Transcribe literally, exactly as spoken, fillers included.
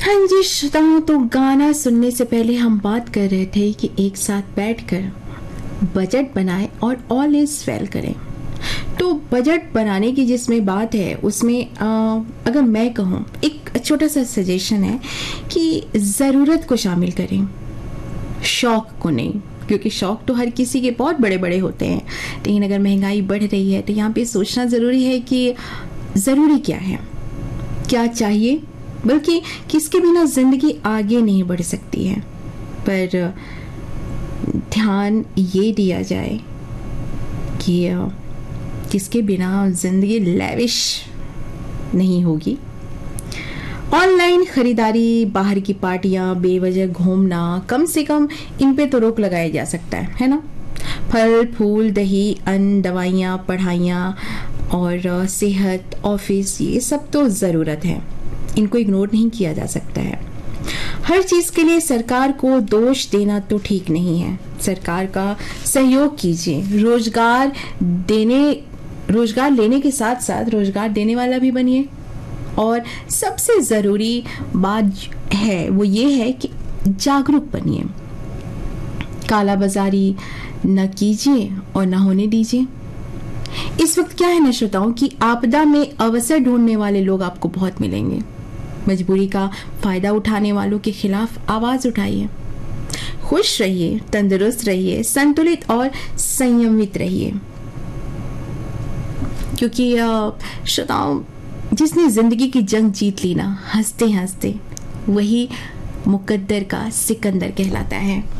हाँ जी श्रोताओं, तो गाना सुनने से पहले हम बात कर रहे थे कि एक साथ बैठकर बजट बनाएं और ऑल इज वेल करें। तो बजट बनाने की जिसमें बात है उसमें आ, अगर मैं कहूँ, एक छोटा सा सजेशन है कि ज़रूरत को शामिल करें, शौक को नहीं। क्योंकि शौक तो हर किसी के बहुत बड़े बड़े होते हैं, लेकिन अगर महंगाई बढ़ रही है तो यहाँ पे सोचना ज़रूरी है कि ज़रूरी क्या है, क्या चाहिए, बल्कि किसके बिना ज़िंदगी आगे नहीं बढ़ सकती है। पर ध्यान ये दिया जाए कि किसके बिना ज़िंदगी लैविश नहीं होगी। ऑनलाइन खरीदारी, बाहर की पार्टियां, बेवजह घूमना, कम से कम इन पे तो रोक लगाया जा सकता है है ना। फल फूल, दही, अन्न, दवाइयाँ, पढ़ाइयाँ और सेहत, ऑफिस, ये सब तो ज़रूरत है, इनको इग्नोर नहीं किया जा सकता है। हर चीज़ के लिए सरकार को दोष देना तो ठीक नहीं है। सरकार का सहयोग कीजिए, रोजगार देने रोजगार लेने के साथ साथ रोजगार देने वाला भी बनिए। और सबसे ज़रूरी बात है वो ये है कि जागरूक बनिए, काला बाजारी न कीजिए और न होने दीजिए। इस वक्त क्या है ना श्रोताओं कि आपदा में अवसर ढूंढने वाले लोग आपको बहुत मिलेंगे। मजबूरी का फायदा उठाने वालों के खिलाफ आवाज उठाइए। खुश रहिए, तंदुरुस्त रहिए, संतुलित और संयमित रहिए। क्योंकि श्रोताओं, जिसने जिंदगी की जंग जीत ली ना हंसते हंसते, वही मुकद्दर का सिकंदर कहलाता है।